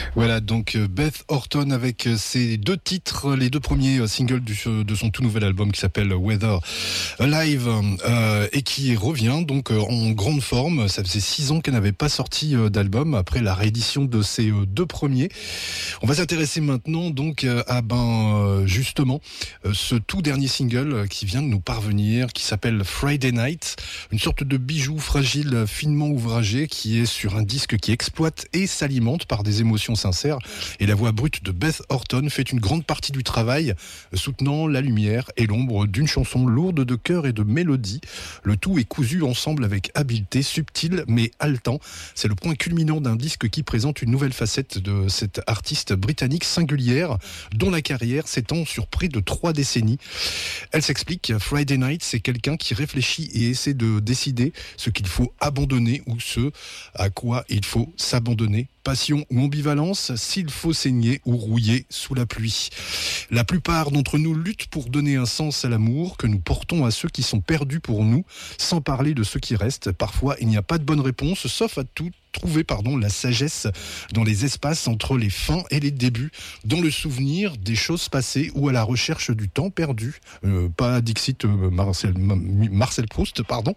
Voilà, donc Beth Orton avec ses deux titres, les deux premiers singles de son tout nouvel album qui s'appelle Weather Alive et qui revient donc en grande forme. Ça faisait 6 ans qu'elle n'avait pas sorti d'album après la réédition de ses deux premiers. On va s'intéresser maintenant donc à justement ce tout dernier single qui vient de nous parvenir, qui s'appelle Friday Night, une sorte de bijou fragile, finement ouvragé, qui est sur un disque qui exploite et s'alimente par des émotions sincères, et la voix brute de Beth Orton fait une grande partie du travail, soutenant la lumière et l'ombre d'une chanson lourde de cœur et de mélodie. Le tout est cousu ensemble avec habileté, subtil mais haletant. C'est le point culminant d'un disque qui présente une nouvelle facette de cette artiste britannique singulière, dont la carrière s'étend sur près de 3 décennies. Elle s'explique, Friday Night, c'est quelqu'un qui réfléchit et essaie de décider ce qu'il faut abandonner ou ce à quoi il faut s'abandonner. Passion ou ambivalence, s'il faut saigner ou rouiller sous la pluie. La plupart d'entre nous luttent pour donner un sens à l'amour que nous portons à ceux qui sont perdus pour nous, sans parler de ceux qui restent. Parfois, il n'y a pas de bonne réponse, sauf à trouver la sagesse dans les espaces entre les fins et les débuts, dans le souvenir des choses passées ou à la recherche du temps perdu. Pas Dixit Marcel Proust, pardon.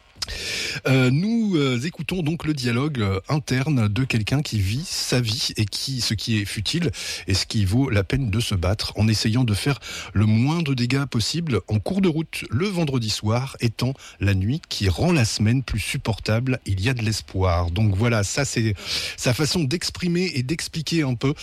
Nous écoutons donc le dialogue interne de quelqu'un qui vit sa vie et ce qui est futile et ce qui vaut la peine de se battre en essayant de faire le moins de dégâts possible en cours de route, le vendredi soir étant la nuit qui rend la semaine plus supportable. Il y a de l'espoir. Donc voilà, ça c'est sa façon d'exprimer et d'expliquer un peu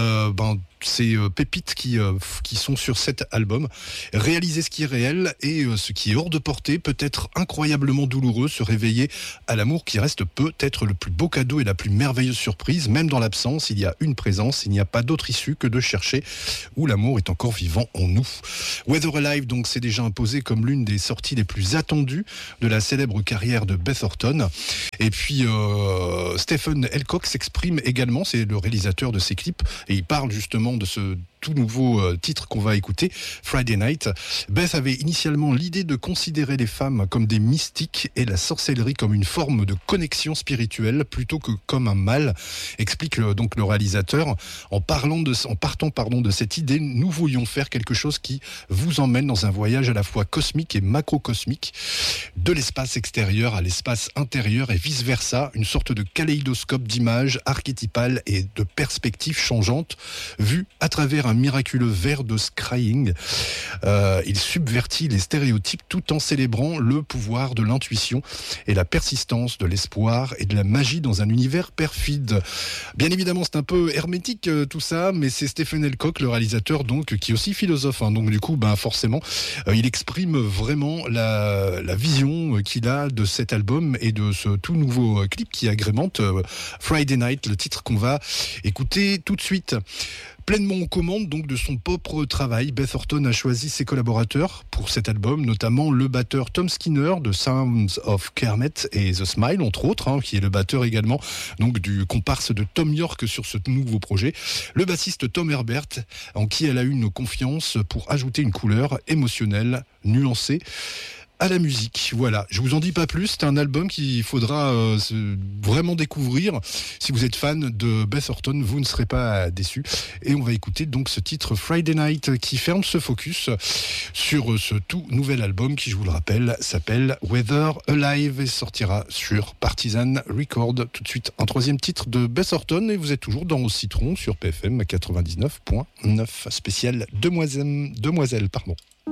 ces pépites qui sont sur cet album. Réaliser ce qui est réel et ce qui est hors de portée, peut être incroyablement douloureux, se réveiller à l'amour qui reste peut-être le plus beau cadeau et la plus merveilleuse surprise. Même dans l'absence, il y a une présence, il n'y a pas d'autre issue que de chercher où l'amour est encore vivant en nous. Weather Alive, donc, s'est déjà imposé comme l'une des sorties les plus attendues de la célèbre carrière de Beth Orton. Et puis Stephen Elcock s'exprime également, c'est le réalisateur de ces clips, et il parle justement de ce tout nouveau titre qu'on va écouter, Friday Night. Beth avait initialement l'idée de considérer les femmes comme des mystiques et la sorcellerie comme une forme de connexion spirituelle plutôt que comme un mal, explique donc le réalisateur. En partant de cette idée, nous voulions faire quelque chose qui vous emmène dans un voyage à la fois cosmique et macrocosmique, de l'espace extérieur à l'espace intérieur et vice-versa, une sorte de kaléidoscope d'images archétypales et de perspectives changeantes, vues à travers un miraculeux verre de scrying. Il subvertit les stéréotypes tout en célébrant le pouvoir de l'intuition et la persistance de l'espoir et de la magie dans un univers perfide. Bien évidemment, c'est un peu hermétique tout ça, mais c'est Stephen Elcock, le réalisateur, donc, qui est aussi philosophe. Donc du coup, forcément, il exprime vraiment la vision qu'il a de cet album et de ce tout nouveau clip qui agrémente Friday Night, le titre qu'on va écouter tout de suite. Pleinement aux commandes donc de son propre travail, Beth Orton a choisi ses collaborateurs pour cet album, notamment le batteur Tom Skinner de Sounds of Kermit et The Smile, entre autres, qui est le batteur également donc du comparse de Tom York sur ce nouveau projet, le bassiste Tom Herbert, en qui elle a eu une confiance pour ajouter une couleur émotionnelle, nuancée à la musique. Voilà, je vous en dis pas plus, c'est un album qu'il faudra vraiment découvrir. Si vous êtes fan de Beth Orton, vous ne serez pas déçus. Et on va écouter donc ce titre Friday Night qui ferme ce focus sur ce tout nouvel album qui, je vous le rappelle, s'appelle Weather Alive et sortira sur Partisan Record. Tout de suite, un troisième titre de Beth Orton et vous êtes toujours dans Au Citron sur PFM 99.9 spécial Demoiselle, pardon.